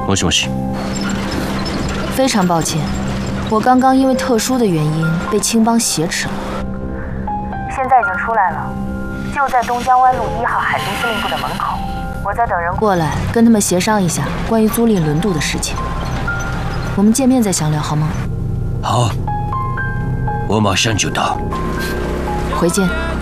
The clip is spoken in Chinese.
もしもし。 非常抱歉，我刚刚因为特殊的原因被青帮挟持了。现在已经出来了，就在东江湾路1号海军司令部的门口。我在等人过来，跟他们协商一下关于租赁轮渡的事情。我们见面再详聊，好吗？ 好，我马上就到。 回见。